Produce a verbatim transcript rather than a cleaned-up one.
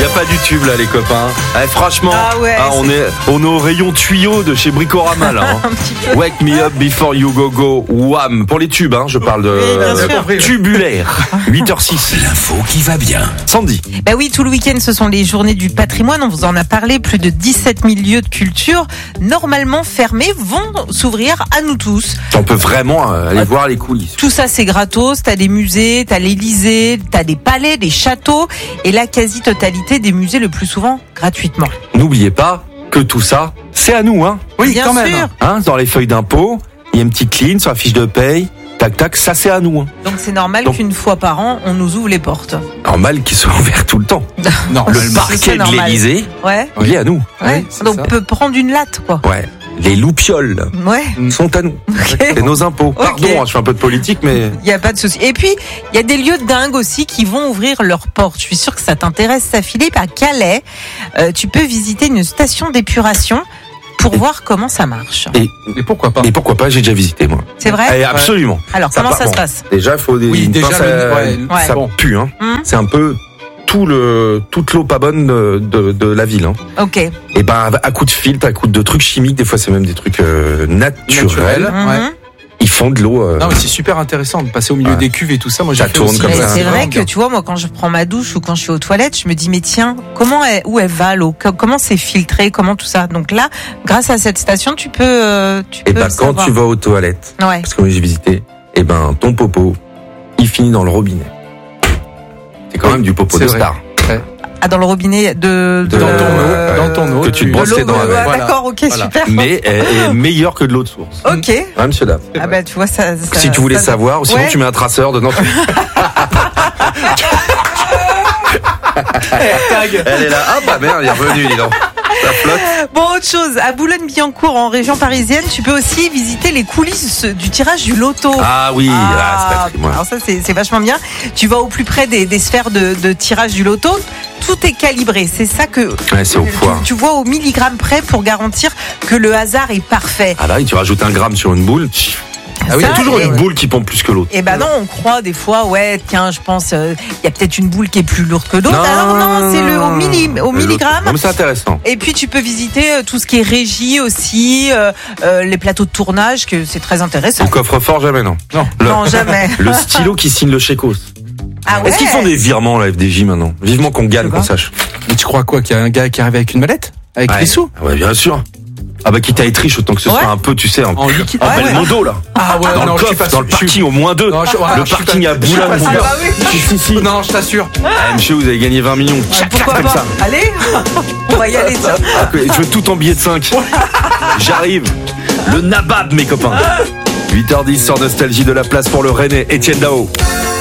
n'y a pas du tube là les copains. Eh, franchement, Ah ouais, ah, on, est, on est au rayon tuyau de chez Bricorama là. Hein. Un petit peu. Wake me up before you go go. Wham. Pour les tubes, hein, je parle de Oui, bien sûr. euh, tubulaire. huit heures six. L'info qui va bien. Sandy. Bah oui, tout le week-end, ce sont les journées du patrimoine. On vous en a parlé. Plus de dix-sept mille lieux de culture, normalement fermés, vont s'ouvrir à nous tous. On peut vraiment euh, aller voir les coulisses. Tout ça, c'est gratos. T'as des musées, t'as l'Élysée, t'as des palais, des châteaux, et la quasi-totalité des musées, le plus souvent, gratuitement. N'oubliez pas que tout ça, c'est à nous, hein. Oui, Bien quand même. sûr. Hein, dans les feuilles d'impôt, il y a une petite ligne sur la fiche de paye. Tac, tac, ça c'est à nous. Hein. Donc c'est normal Donc- qu'une fois par an, on nous ouvre les portes. Normal qu'ils soient ouverts tout le temps. Non, Le c'est parquet de normal. l'Élysée, Ouais. il est à nous. Ouais. Oui, c'est Donc ça. on peut prendre une latte, quoi. Ouais. Les loupioles Ouais. sont à nous. Ok. C'est nos impôts. Pardon, hein, je fais un peu de politique, mais Il n'y a pas de souci. Et puis, il y a des lieux dingues aussi qui vont ouvrir leurs portes. Je suis sûre que ça t'intéresse, ça, Philippe. À Calais, euh, tu peux visiter une station d'épuration pour voir comment ça marche. et, Et pourquoi pas et pourquoi pas, j'ai déjà visité moi. C'est vrai? Eh, absolument. Alors, Ça comment part- ça se bon. passe? Déjà, il faut des Oui, une déjà, pince le- à- ouais, Ouais. ça bon. pue. Hein. Hum. C'est un peu tout le toute l'eau pas bonne de, de, de la ville. Hein. Ok. Et ben à coup de filtre, à coup de trucs chimiques, des fois c'est même des trucs euh, naturels. Naturel. Mhm. Ouais. Ils font de l'eau. euh, Non, mais c'est super intéressant de passer au milieu Ouais. des cuves et tout ça. Moi, j'ai Ça fait tourne aussi. comme Mais ça. c'est vrai vraiment que bien. tu vois, moi, quand je prends ma douche ou quand je suis aux toilettes, je me dis, mais tiens, comment elle, où elle va l'eau? Co- Comment c'est filtré? Comment tout ça? Donc là, grâce à cette station, tu peux, euh, tu et peux ben quand savoir. tu vas aux toilettes, Ouais. parce que moi j'ai visité, et ben ton popo, il finit dans le robinet. C'est quand même du popo C'est de vrai. star. Ah, dans le robinet de, De- Dans ton Euh, eau, dans ton eau. que tu te tu- brosses de les l'eau, dents ouais, avec. ouais, Voilà. d'accord, ok, Voilà. super. Mais elle est meilleure que de l'eau de source. Ok. Hein, monsieur dame. Ah bah, tu vois, ça, ça- Si tu voulais ça- savoir, ou sinon Ouais. tu mets un traceur dedans. Elle est là. Ah bah merde, il est revenu, dis donc. Ça flotte. Bon, autre chose, à Boulogne-Billancourt, en région parisienne, tu peux aussi visiter les coulisses du tirage du loto. Ah oui, ah, c'est pas Ah, très moi. alors ça c'est c'est vachement bien. Tu vas au plus près des, des sphères de, de tirage du loto. Tout est calibré. C'est ça que Ouais, c'est au tu, poids. tu vois au milligramme près pour garantir que le hasard est parfait. Ah bah oui, tu rajoutes un gramme sur une boule. Ah oui, il y a Ça, toujours et- une boule qui pompe plus que l'autre. Et ben non, on croit des fois, ouais, tiens, je pense, il y a peut-être une boule qui est plus lourde que d'autres. Alors non, c'est le au, milli, au Le milligramme. Non, mais c'est intéressant. Et puis tu peux visiter euh, tout ce qui est régie aussi, euh, euh, les plateaux de tournage, que c'est très intéressant. Le coffre-fort, jamais, non. Non. Le, Non, jamais. le stylo qui signe le chécos. Ah ouais. Est-ce qu'ils font des virements, la F D J, maintenant? Vivement qu'on gagne, Je sais qu'on pas. sache. Mais tu crois quoi? Qu'il y a un gars qui arrive avec une mallette? Avec Ouais. les sous? Ah ouais, bien sûr. Ah bah quitte à être riche, autant que ce Ouais. soit un peu, tu sais, en, En liquide. en Ouais, bel ouais. modo, là. Ah ouais, Dans non, le je suis coffre, pas dans le sûr. parking au moins deux. Non, je- ouais, le je suis parking pas- à je suis pas Boulogne. sûr. Boulogne. Ah bah oui. Si, si, si. Non, je t'assure. Ah, monsieur, vous avez gagné vingt millions. Tchac, Pourquoi comme pas? ça. Allez, on va y aller. tiens. Ah, que- je veux tout en billets de cinq. J'arrive. Le nabab, mes copains. huit heures dix sur Nostalgie, de la place pour le Rennais, Étienne Dao.